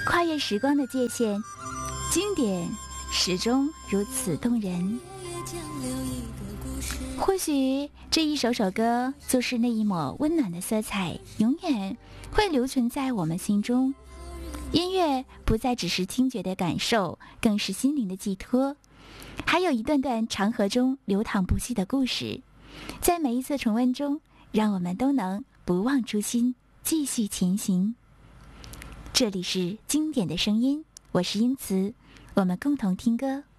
跨越时光的界限，经典始终如此动人。或许这一首首歌就是那一抹温暖的色彩，永远会留存在我们心中。音乐不再只是听觉的感受，更是心灵的寄托。还有一段段长河中流淌不息的故事，在每一次重温中，让我们都能不忘初心，继续前行。这里是经典的声音，我是英慈，我们共同听歌。